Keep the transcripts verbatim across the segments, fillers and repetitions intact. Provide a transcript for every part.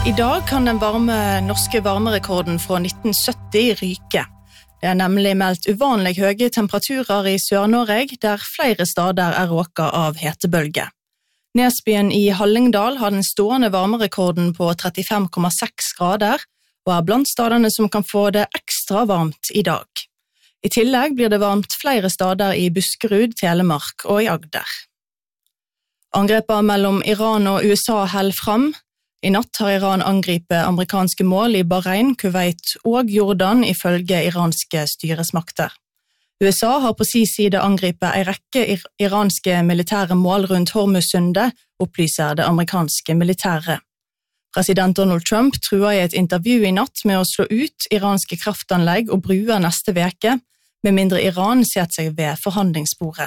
I dag kan den varme norske varmerekorden fra nitten sytti ryke. Det er nemlig meldt uvanlig høye temperaturer i Sør-Norge, der flere steder er råket av hetebølge. Nesbyen i Hallingdal har den stående varmerekorden på trettifem komma seks grader, og er blant stedene som kan få det ekstra varmt i dag. I tillegg blir det varmt flere steder i Buskerud, Telemark og i Agder. Angrepet mellom Iran og U S A held fram. I natt har Iran angripet amerikanske mål i Bahrain, Kuwait og Jordan ifølge iranske styresmakter. U S A har på sin side angripet en rekke ir- iranske militære mål rundt Hormuzsundet, opplyser det amerikanske militæret. President Donald Trump truer i et intervju i natt med å slå ut iranske kraftanlegg og bruer neste veke, med mindre Iran setter seg ved forhandlingsbordet.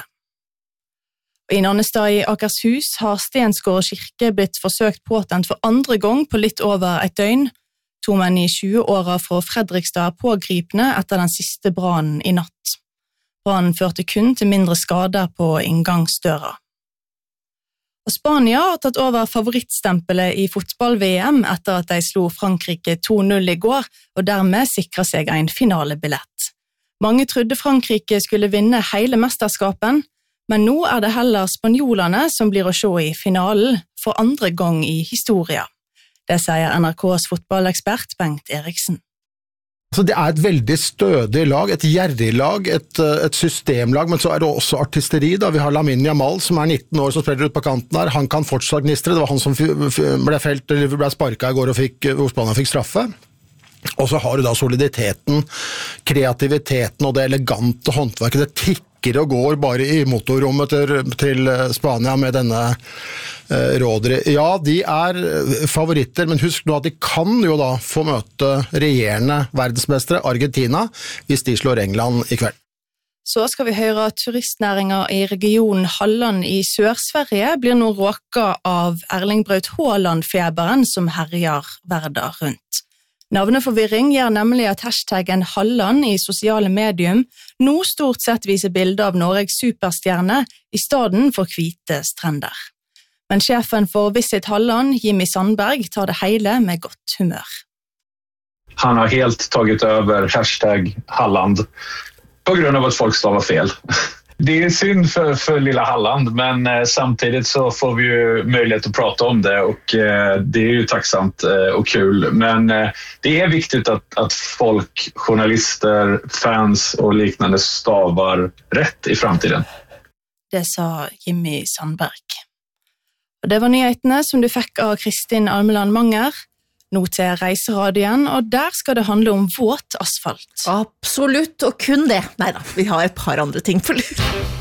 I Nannestad i Akershus har Stensgård kirke blitt forsøkt påtent for andre gang på litt over et døgn. To menn i tjue-åra fra Fredrikstad er pågripne etter den siste brannen i natt. Brannen førte kun til mindre skader på inngangsdøra. Og Spania har tatt over favorittstempelet i fotball-V M etter at de slo Frankrike to null i går, og dermed sikret seg en finalebillett. Mange trodde Frankrike skulle vinne hele mesterskapen, men nå er det heller spanjolene som blir å se i finalen for andre gang i historia. Det sier N R K's fotballekspert Bengt Eriksen. Så det er et veldig stødig lag, et gjerrig lag, et, et systemlag, men så er det også artisteri. Da. Vi har Lamine Yamal, som er nitten år, som spiller ut på kanten der. Han kan fortsatt gnistre. Det var han som ble felt, eller ble sparket i går og fikk, hvor Spania fikk straffe. Og så har du da soliditeten, kreativiteten og det elegante håndverket, det tikker og går bare i motorrommet til, til Spania med denne eh, rådere. Ja, de er favoritter, men husk nå at de kan jo da få møte regjerende verdensmestere Argentina hvis de slår England i kveld. Så skal vi høre at turistnæringen i regionen Halland i Sør-Sverige blir nå råket av Erling Braut Haaland-feberen som herjer verden rundt. Navneforvirring gjør nemlig at hashtaggen Halland i sosiale medium nå stort sett viser bilder av Norges superstjerne i stedet for hvite strender. Men sjefen for Visit Halland, Jimmy Sandberg, tar det hele med godt humør. Han har helt tagit över hashtag Halland på grund av att folk stavar fel. Det är synd för, för lilla Halland, men eh, samtidigt så får vi ju möjlighet att prata om det och eh, det är ju tacksamt eh, och kul. Men eh, det är viktigt att, att folk, journalister, fans och liknande stavar rätt i framtiden. Det sa Jimmy Sandberg. Og det var nyhetene som du fikk av Kristin Almeland Manger. Nå til Reiseradioen, og der skal det handle om våt asfalt. Absolutt, og kun det. Neida, vi har et par andre ting på lur.